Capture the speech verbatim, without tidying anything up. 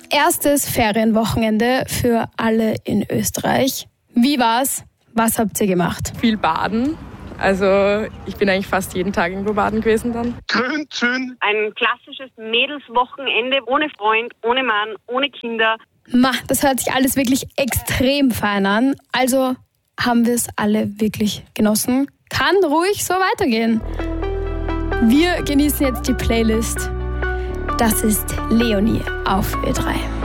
erstes Ferienwochenende für alle in Österreich. Wie war's? Was habt ihr gemacht? Viel baden. Also ich bin eigentlich fast jeden Tag irgendwo baden gewesen dann. Grün, schön. Ein klassisches Mädelswochenende ohne Freund, ohne Mann, ohne Kinder. Ma, das hört sich alles wirklich extrem fein an. Also haben wir es alle wirklich genossen. Kann ruhig so weitergehen. Wir genießen jetzt die Playlist. Das ist Leonie auf Ö drei.